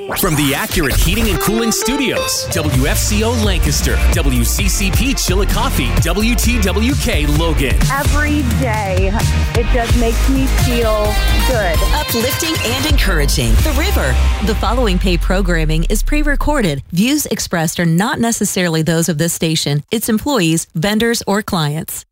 From the Accurate Heating and Cooling Studios, WFCO Lancaster, WCCP Chillicothe, WTWK Logan. Every day, it just makes me feel good. Uplifting and encouraging. The River. The following paid programming is pre-recorded. Views expressed are not necessarily those of this station, its employees, vendors, or clients.